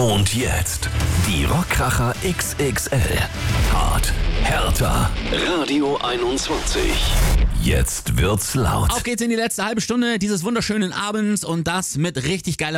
Und jetzt die Rockkracher XXL. Hart, härter. Radio 21. Jetzt wird's laut. Auf geht's in die letzte halbe Stunde dieses wunderschönen Abends und das mit richtig geiler